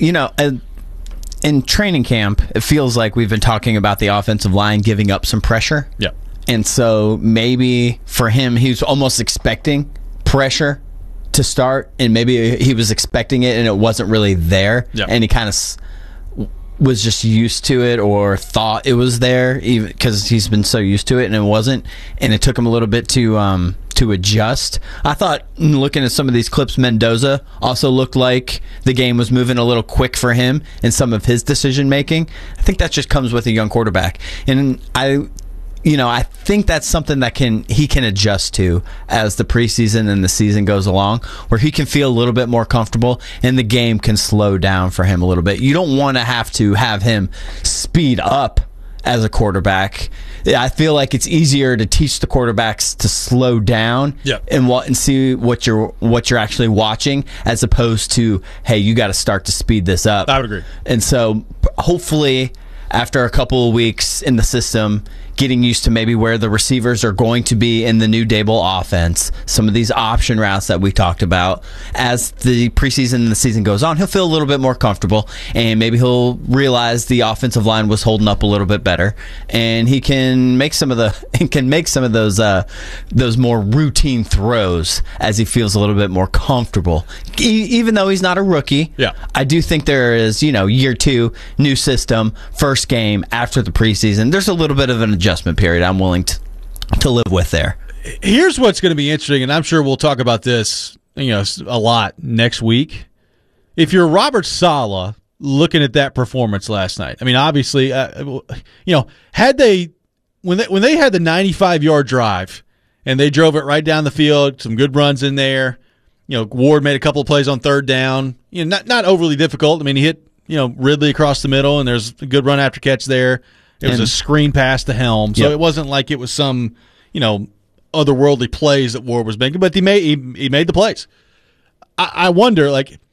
in training camp, it feels like we've been talking about the offensive line giving up some pressure. Yeah. And so maybe for him, he was almost expecting pressure to start, and maybe he was expecting it and it wasn't really there. Yeah. And he kind of was just used to it, or thought it was there, even because he's been so used to it, and it wasn't. And it took him a little bit to adjust. I thought, looking at some of these clips, Mendoza also looked like the game was moving a little quick for him in some of his decision making. I think that just comes with a young quarterback, and I think that's something that he can adjust to as the preseason and the season goes along, where he can feel a little bit more comfortable and the game can slow down for him a little bit. You don't want to have him speed up as a quarterback. I feel like it's easier to teach the quarterbacks to slow down and see what you're actually watching, as opposed to, hey, you got to start to speed this up. I would agree. And so hopefully after a couple of weeks in the system, getting used to maybe where the receivers are going to be in the new Dable offense, some of these option routes that we talked about. As the preseason and the season goes on, he'll feel a little bit more comfortable, and maybe he'll realize the offensive line was holding up a little bit better, and he can make some of those more routine throws as he feels a little bit more comfortable. Even though he's not a rookie, I do think there is, year 2, new system, first game after the preseason. There's a little bit of an adjustment period I'm willing to live with there. Here's what's going to be interesting, and I'm sure we'll talk about this a lot next week. If you're Robert Saleh looking at that performance last night, I mean, obviously, had they when they had the 95-yard drive and they drove it right down the field, some good runs in there. Ward made a couple of plays on third down. Not overly difficult. I mean, he hit Ridley across the middle, and there's a good run after catch there. It was a screen pass to Helm, so it wasn't like it was some otherworldly plays that Ward was making, but he made the plays. I wonder,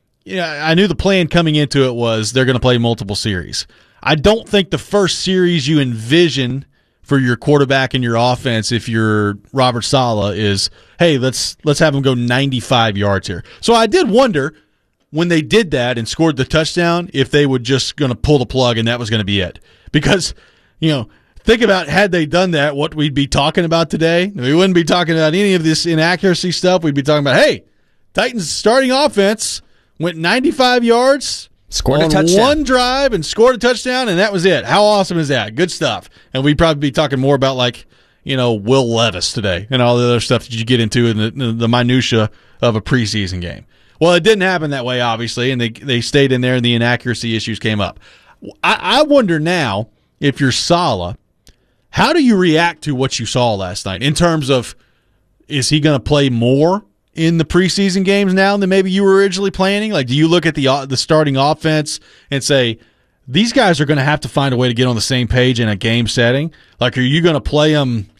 I knew the plan coming into it was they're going to play multiple series. I don't think the first series you envision for your quarterback and your offense, if you're Robert Saleh, is, hey, let's have him go 95 yards here. So I did wonder when they did that and scored the touchdown if they were just going to pull the plug and that was going to be it. Because, think about had they done that, what we'd be talking about today. We wouldn't be talking about any of this inaccuracy stuff. We'd be talking about, hey, Titans starting offense went 95 yards, scored a touchdown, one drive, and scored a touchdown, and that was it. How awesome is that? Good stuff. And we'd probably be talking more about Will Levis today and all the other stuff that you get into in the minutia of a preseason game. Well, it didn't happen that way, obviously, and they stayed in there, and the inaccuracy issues came up. I wonder now, if you're Saleh, how do you react to what you saw last night in terms of, is he going to play more in the preseason games now than maybe you were originally planning? Do you look at the starting offense and say, these guys are going to have to find a way to get on the same page in a game setting? Are you going to play them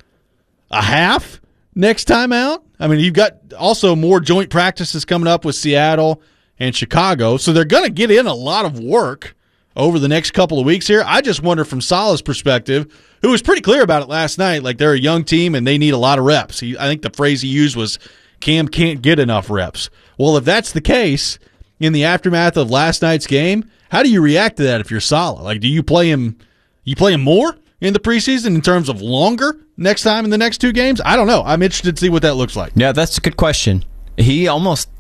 a half next time out? I mean, you've got also more joint practices coming up with Seattle and Chicago, so they're going to get in a lot of work over the next couple of weeks here. I just wonder from Saleh's perspective, who was pretty clear about it last night, they're a young team and they need a lot of reps. I think the phrase he used was, Cam can't get enough reps. Well, if that's the case, in the aftermath of last night's game, how do you react to that if you're Saleh? Do you play him more in the preseason in terms of longer next time in the next 2 games? I don't know. I'm interested to see what that looks like. Yeah, that's a good question. You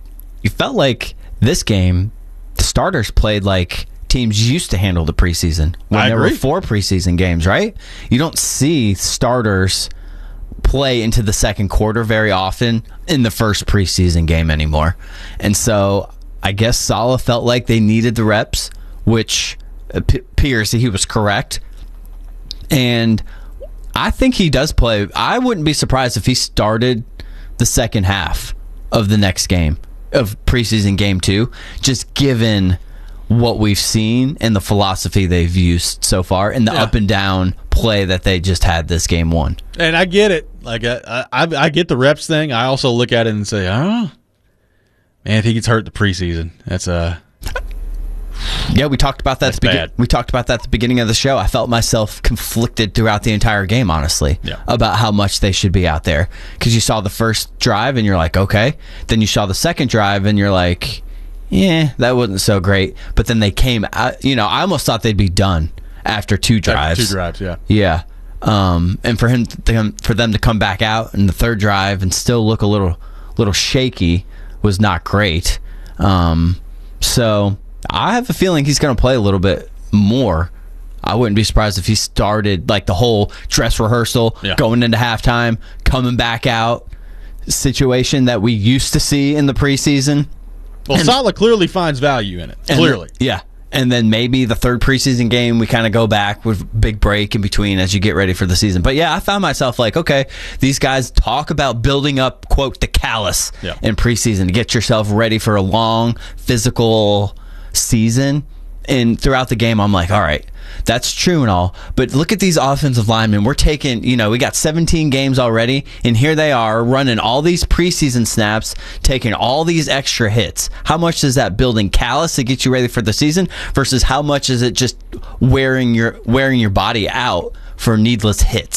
felt like this game, the starters played like teams used to handle the preseason when there were 4 preseason games, right? You don't see starters play into the second quarter very often in the first preseason game anymore. And so I guess Saleh felt like they needed the reps, which appears that he was correct. And I think he does play. I wouldn't be surprised if he started the second half of the next game of preseason game 2, just given what we've seen and the philosophy they've used so far and the up and down play that they just had this game 1. And I get it. I get the reps thing. I also look at it and say, man, if he gets hurt the preseason, that's yeah, we talked about that. We talked about that at the beginning of the show. I felt myself conflicted throughout the entire game, honestly, about how much they should be out there. Because you saw the first drive and you're like, okay. Then you saw the second drive and you're like, yeah, that wasn't so great. But then they came out. I almost thought they'd be done after 2 drives. 2 drives, yeah. Yeah. And for them to come back out in the third drive and still look a little shaky was not great. So I have a feeling he's going to play a little bit more. I wouldn't be surprised if he started the whole dress rehearsal, going into halftime, coming back out situation that we used to see in the preseason. Well, Saleh clearly finds value in it. Clearly. Yeah. And then maybe the third preseason game, we kind of go back with big break in between as you get ready for the season. But yeah, I found myself okay, these guys talk about building up, quote, the callus in preseason to get yourself ready for a long physical season. And throughout the game, I'm like, all right, that's true and all. But look at these offensive linemen. We're taking, we got 17 games already, and here they are running all these preseason snaps, taking all these extra hits. How much is that building callus to get you ready for the season versus how much is it just wearing your body out for needless hits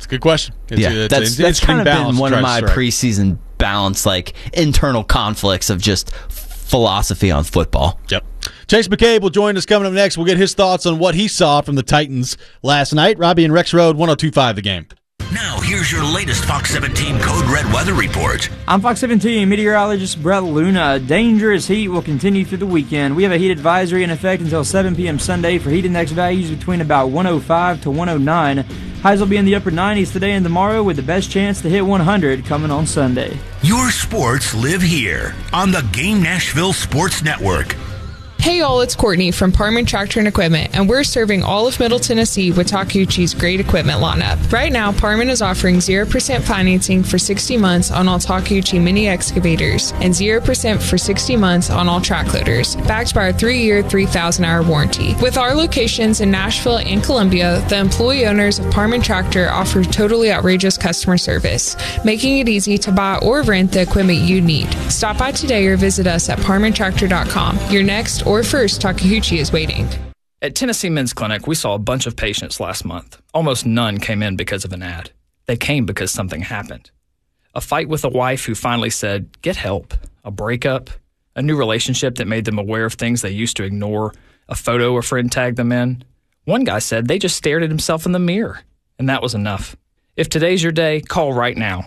good question. That's kind of been one of my preseason balance, like internal conflicts of just philosophy on football. Yep. Chase McCabe will join us coming up next. We'll get his thoughts on what he saw from the Titans last night. Robbie and Rex Road, 102.5 The Game. Now, here's your latest Fox 17 Code Red weather report. I'm Fox 17 meteorologist Brett Luna. Dangerous heat will continue through the weekend. We have a heat advisory in effect until 7 p.m. Sunday for heat index values between about 105 to 109. Highs will be in the upper 90s today and tomorrow, with the best chance to hit 100 coming on Sunday. Your sports live here on the Game Nashville Sports Network. Hey y'all, it's Courtney from Parman Tractor and Equipment, and we're serving all of Middle Tennessee with Takeuchi's great equipment lineup. Right now, Parman is offering 0% financing for 60 months on all Takeuchi mini excavators and 0% for 60 months on all track loaders, backed by our 3-year, 3,000-hour warranty. With our locations in Nashville and Columbia, the employee owners of Parman Tractor offer totally outrageous customer service, making it easy to buy or rent the equipment you need. Stop by today or visit us at parmantractor.com. Your next or first Takeuchi is waiting. At Tennessee Men's Clinic, we saw a bunch of patients last month. Almost none came in because of an ad. They came because something happened. A fight with a wife who finally said, get help. A breakup. A new relationship that made them aware of things they used to ignore. A photo a friend tagged them in. One guy said they just stared at himself in the mirror. And that was enough. If today's your day, call right now.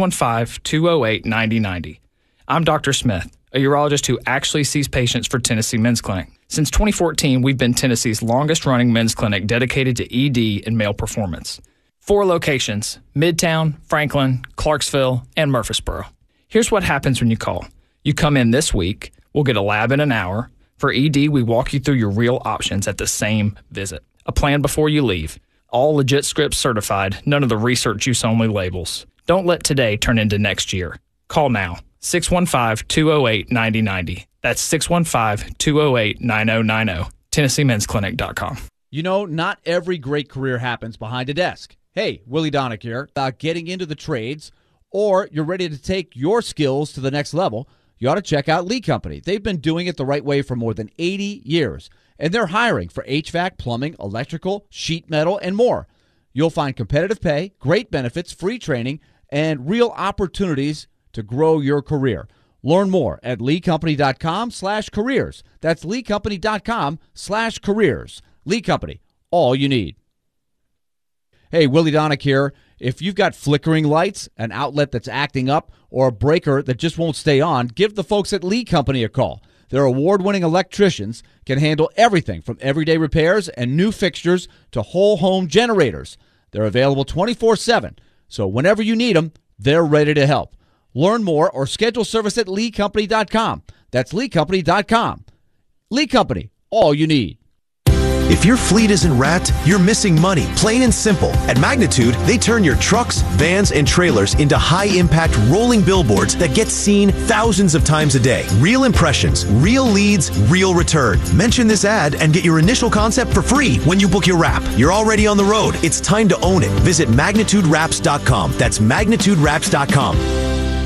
615-208-9090. I'm Dr. Smith, a urologist who actually sees patients for Tennessee Men's Clinic. Since 2014, we've been Tennessee's longest-running men's clinic dedicated to ED and male performance. 4 locations: Midtown, Franklin, Clarksville, and Murfreesboro. Here's what happens when you call. You come in this week, we'll get a lab in an hour. For ED, we walk you through your real options at the same visit. A plan before you leave. All legit scripts certified, none of the research use only labels. Don't let today turn into next year. Call now. 615-208-9090. That's 615-208-9090. TennesseeMen'sClinic.com. You know, not every great career happens behind a desk. Hey, Willie Donick here. Getting into the trades, or you're ready to take your skills to the next level, you ought to check out Lee Company. They've been doing it the right way for more than 80 years, and they're hiring for HVAC, plumbing, electrical, sheet metal, and more. You'll find competitive pay, great benefits, free training, and real opportunities to grow your career. Learn more at leecompany.com/careers. That's leecompany.com/careers. Lee Company, all you need. Hey, Willie Donick here. If you've got flickering lights, an outlet that's acting up, or a breaker that just won't stay on, give the folks at Lee Company a call. Their award-winning electricians can handle everything from everyday repairs and new fixtures to whole home generators. They're available 24/7, so whenever you need them, they're ready to help. Learn more or schedule service at leecompany.com. That's leecompany.com. Lee Company, all you need. If your fleet isn't wrapped, you're missing money, plain and simple. At Magnitude, they turn your trucks, vans, and trailers into high-impact rolling billboards that get seen thousands of times a day. Real impressions, real leads, real return. Mention this ad and get your initial concept for free when you book your wrap. You're already on the road. It's time to own it. Visit MagnitudeWraps.com. That's MagnitudeWraps.com.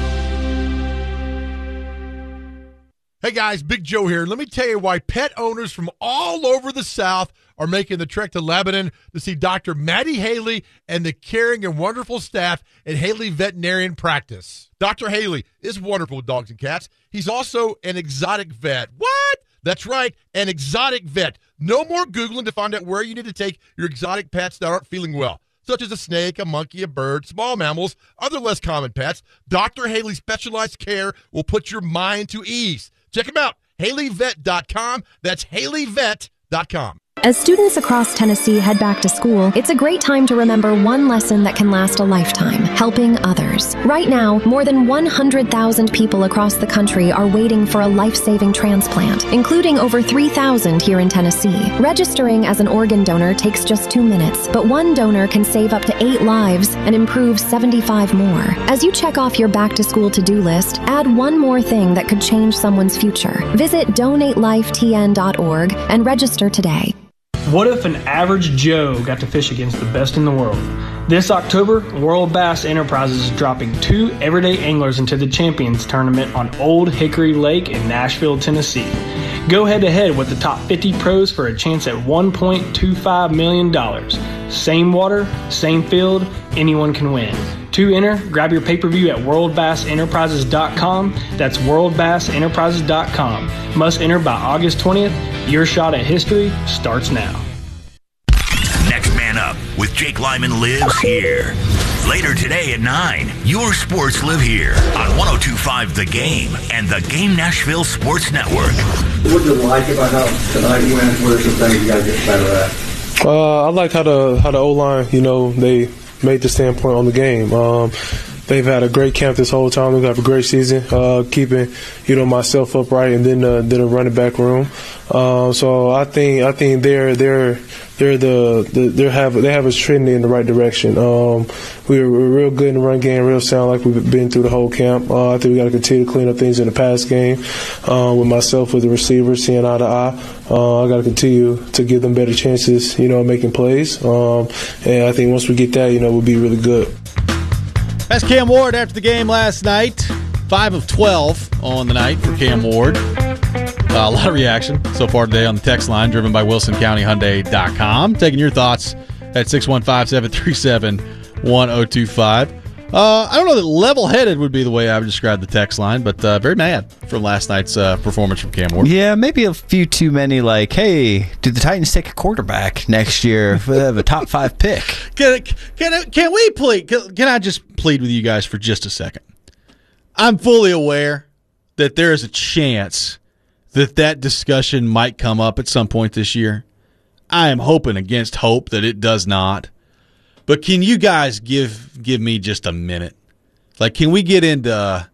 Hey guys, Big Joe here. Let me tell you why pet owners from all over the South are making the trek to Lebanon to see Dr. Maddie Haley and the caring and wonderful staff at Haley Veterinarian Practice. Dr. Haley is wonderful with dogs and cats. He's also an exotic vet. What? That's right, an exotic vet. No more Googling to find out where you need to take your exotic pets that aren't feeling well, such as a snake, a monkey, a bird, small mammals, other less common pets. Dr. Haley's specialized care will put your mind to ease. Check them out, HaleyVet.com. That's HaleyVet.com. As students across Tennessee head back to school, it's a great time to remember one lesson that can last a lifetime: helping others. Right now, more than 100,000 people across the country are waiting for a life-saving transplant, including over 3,000 here in Tennessee. Registering as an organ donor takes just 2 minutes, but one donor can save up to 8 lives and improve 75 more. As you check off your back-to-school to-do list, add one more thing that could change someone's future. Visit donatelifetn.org and register today. What if an average Joe got to fish against the best in the world? This October, World Bass Enterprises is dropping 2 everyday anglers into the Champions Tournament on Old Hickory Lake in Nashville, Tennessee. Go head-to-head with the top 50 pros for a chance at $1.25 million. same water, same field, anyone can win. To enter, grab your pay-per-view at worldbassenterprises.com. That's worldbassenterprises.com. Must enter by August 20th. Your shot at history starts now. Next Man Up with Jake Lyman lives here. Later today at 9, your sports live here on 102.5 The Game and the Game Nashville Sports Network. What did you like about how tonight went? What are some things you got to get better at? I like how the O-line, they made the standpoint on the game. They've had a great camp this whole time. They've had a great season, keeping myself upright, and then the running back room. So I think they have us trending in the right direction. We're real good in the run game, real sound like we've been through the whole camp. I think we got to continue to clean up things in the pass game. With myself, with the receivers, seeing eye to eye. I got to continue to give them better chances, making plays. And I think once we get that, we'll be really good. That's Cam Ward after the game last night. 5 of 12 on the night for Cam Ward. A lot of reaction so far today on the text line, driven by WilsonCountyHyundai.com. Taking your thoughts at 615-737-1025. I don't know that level-headed would be the way I would describe the text line, but very mad from last night's performance from Cam Ward. Yeah, maybe a few too many hey, do the Titans take a quarterback next year if they have a top 5 pick? Can we plead? Can I just plead with you guys for just a second? I'm fully aware that there is a chance that discussion might come up at some point this year. I am hoping against hope that it does not. But can you guys give me just a minute? Can we get into,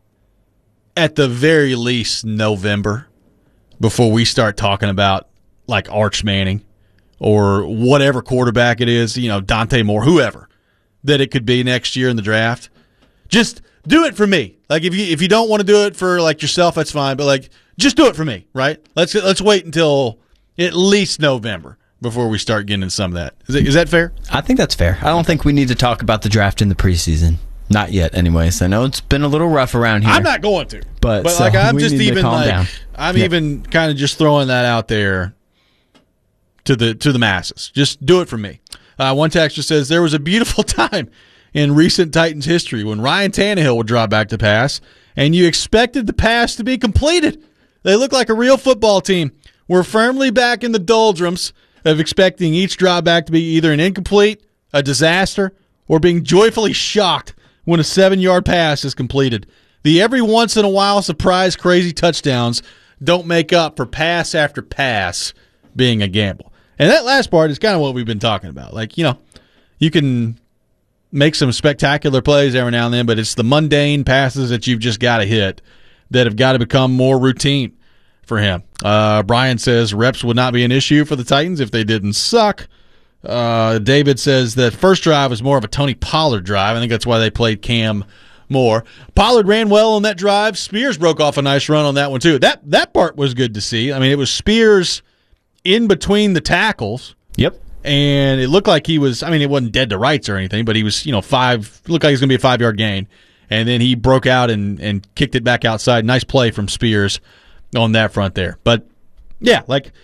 at the very least, November before we start talking about, Arch Manning or whatever quarterback it is, Dante Moore, whoever, that it could be next year in the draft? Just do it for me. If you don't want to do it for, yourself, that's fine. But, just do it for me, right? Let's wait until at least November before we start getting into some of that. Is that fair? I think that's fair. I don't think we need to talk about the draft in the preseason. Not yet, anyways. I know it's been a little rough around here. I'm not going to. But I'm just even down. I'm even kind of just throwing that out there to the masses. Just do it for me. One texter says there was a beautiful time in recent Titans history when Ryan Tannehill would drop back to pass, and you expected the pass to be completed. They look like a real football team. We're firmly back in the doldrums of expecting each drop back to be either an incomplete, a disaster, or being joyfully shocked when a 7-yard pass is completed. The every once in a while surprise crazy touchdowns don't make up for pass after pass being a gamble. And that last part is kind of what we've been talking about. You can make some spectacular plays every now and then, but it's the mundane passes that you've just got to hit that have got to become more routine for him. Brian says reps would not be an issue for the Titans if they didn't suck. David says that first drive was more of a Tony Pollard drive. I think that's why they played Cam more. Pollard ran well on that drive. Spears broke off a nice run on that one too. That part was good to see. I mean, it was Spears in between the tackles. Yep. And it looked like he was, it wasn't dead to rights or anything, but he was, looked like he was going to be a 5-yard gain. And then he broke out and kicked it back outside. Nice play from Spears on that front there. But, yeah,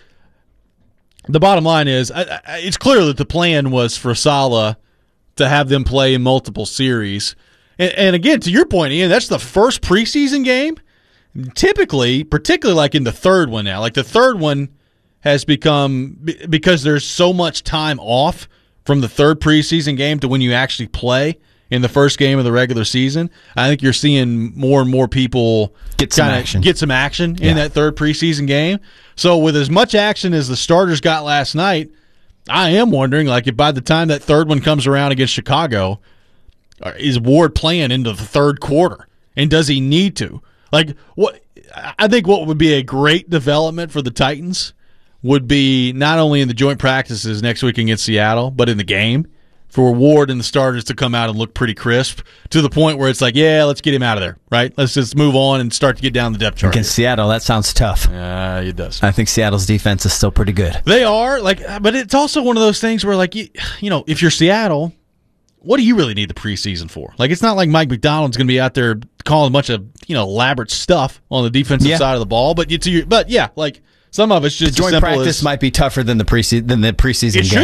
the bottom line is it's clear that the plan was for Saleh to have them play in multiple series. And again, to your point, Ian, that's the first preseason game. Typically, particularly in the third one now, the third one has become, because there's so much time off from the third preseason game to when you actually play in the first game of the regular season, I think you're seeing more and more people get some action in that third preseason game. So with as much action as the starters got last night, I am wondering, if by the time that third one comes around against Chicago, is Ward playing into the third quarter? And does he need to? What I think what would be a great development for the Titans would be not only in the joint practices next week against Seattle, but in the game, for Ward and the starters to come out and look pretty crisp to the point where it's let's get him out of there, right? Let's just move on and start to get down the depth chart. Against Seattle, that sounds tough. It does. I think Seattle's defense is still pretty good. They are, but it's also one of those things where, if you're Seattle, what do you really need the preseason for? It's not like Mike McDonald's going to be out there calling a bunch of, elaborate stuff on the defensive side of the ball, some of it's just the joint practice might be tougher than the preseason game. It should be.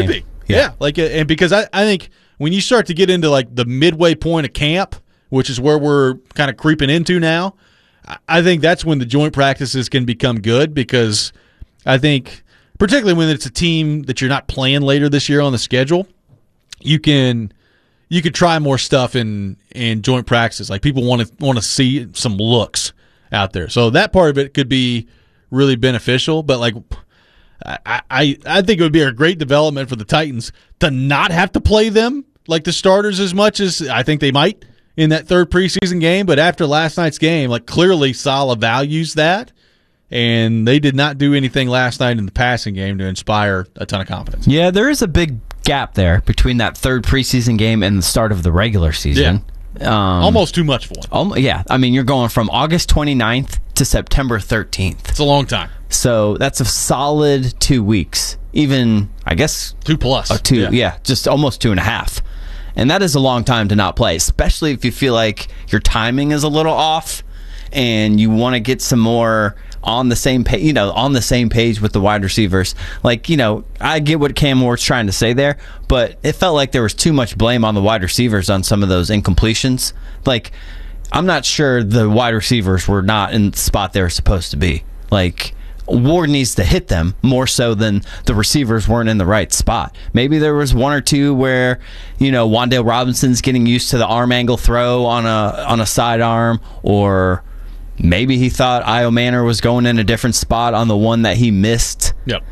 Yeah. And because I think when you start to get into like the midway point of camp, which is where we're kind of creeping into now, I think that's when the joint practices can become good, because I think particularly when it's a team that you're not playing later this year on the schedule, you could try more stuff in joint practices. Like people want to see some looks out there. So that part of it could be really beneficial, but like I think it would be a great development for the Titans to not have to play them like the starters as much as I think they might in that third preseason game. But after last night's game, like clearly Saleh values that, and they did not do anything last night in the passing game to inspire a ton of confidence. Yeah, there is a big gap there between that third preseason game and the start of the regular season. Yeah. Almost too much for one. Yeah, I mean, you're going from August 29th to September 13th. It's a long time. So that's a solid 2 weeks. Even, I guess... 2+. Yeah, just almost 2.5. And that is a long time to not play, especially if you feel like your timing is a little off and you want to get some more on the same page, on the same page with the wide receivers. Like, I get what Cam Ward's trying to say there, but it felt like there was too much blame on the wide receivers on some of those incompletions. Like, I'm not sure the wide receivers were not in the spot they were supposed to be. Like, Ward needs to hit them more so than the receivers weren't in the right spot. Maybe there was one or two where, Wan'Dale Robinson's getting used to the arm angle throw on a sidearm, or maybe he thought Io Manor was going in a different spot on the one that he missed. Yep.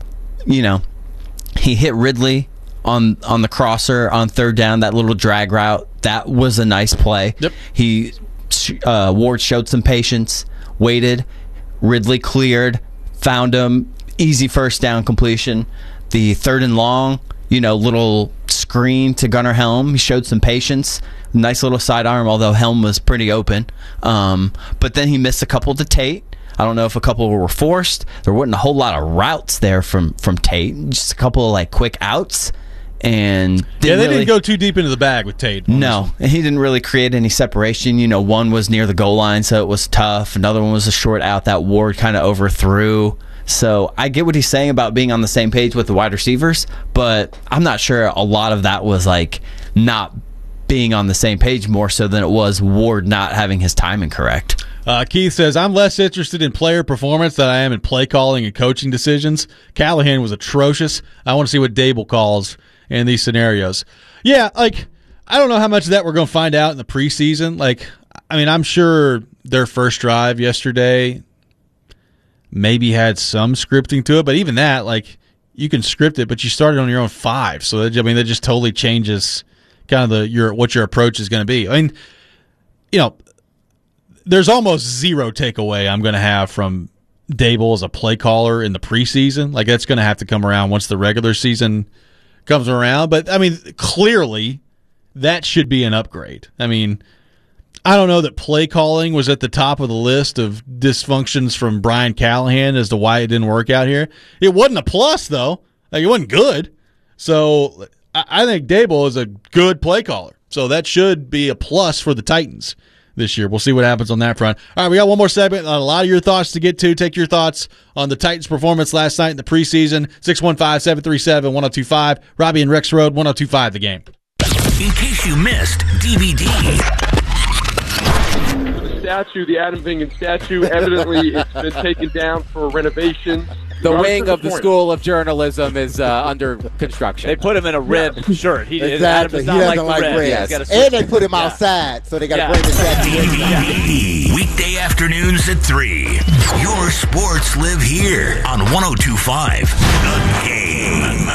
He hit Ridley on the crosser on third down, that little drag route. That was a nice play. Yep. Ward showed some patience, waited. Ridley cleared, found him, easy first down completion. The third and long, little screen to Gunnar Helm. He showed some patience. Nice little sidearm, although Helm was pretty open. But then he missed a couple to Tate. I don't know if a couple were forced. There wasn't a whole lot of routes there from Tate. Just a couple of quick outs. And they didn't go too deep into the bag with Tate. No, and he didn't really create any separation. One was near the goal line, so it was tough. Another one was a short out that Ward kind of overthrew. So I get what he's saying about being on the same page with the wide receivers, but I'm not sure a lot of that was not being on the same page more so than it was Ward not having his timing correct. Keith says, I'm less interested in player performance than I am in play calling and coaching decisions. Callahan was atrocious. I want to see what Dable calls in these scenarios. Yeah, I don't know how much of that we're going to find out in the preseason. I'm sure their first drive yesterday maybe had some scripting to it, but even that, you can script it, but you started on your own 5. So, that just totally changes kind of what your approach is going to be. There's almost zero takeaway I'm going to have from Dable as a play caller in the preseason. That's going to have to come around once the regular season comes around. But, clearly that should be an upgrade. I don't know that play calling was at the top of the list of dysfunctions from Brian Callahan as to why it didn't work out here. It wasn't a plus, though. It wasn't good. So I think Dable is a good play caller. So that should be a plus for the Titans this year. We'll see what happens on that front. All right, we got one more segment. A lot of your thoughts to get to. Take your thoughts on the Titans' performance last night in the preseason. 615-737-1025. Robbie and Rex Road, 1025 The Game. In case you missed, DVD. The statue, the Adam Vingan statue, evidently it's been taken down for renovation. The wing of the School of Journalism is under construction. They put him in a red shirt. Exactly. He doesn't like red. Yes. And they put him outside, so they got to bring the statue in. Weekday afternoons at 3. Your sports live here on 1025 The Game.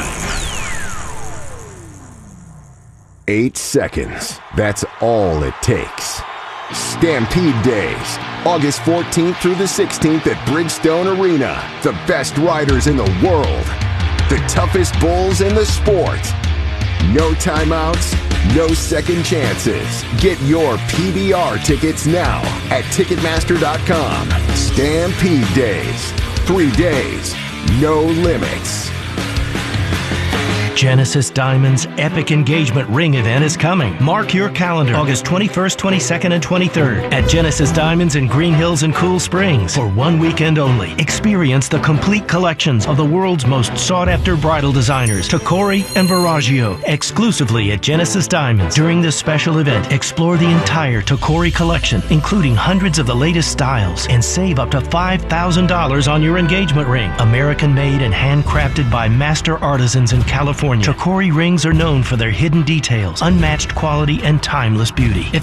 8 seconds. That's all it takes. Stampede Days, August 14th through the 16th at Bridgestone Arena. The best riders in the world. The toughest bulls in the sport. No timeouts, no second chances. Get your PBR tickets now at Ticketmaster.com. Stampede Days. 3 days, no limits. Genesis Diamonds' epic engagement ring event is coming. Mark your calendar, August 21st, 22nd, and 23rd at Genesis Diamonds in Green Hills and Cool Springs. For one weekend only, experience the complete collections of the world's most sought-after bridal designers, Tacori and Verragio, exclusively at Genesis Diamonds. During this special event, explore the entire Tacori collection, including hundreds of the latest styles, and save up to $5,000 on your engagement ring. American-made and handcrafted by master artisans in California, Tacori rings are known for their hidden details, unmatched quality, and timeless beauty.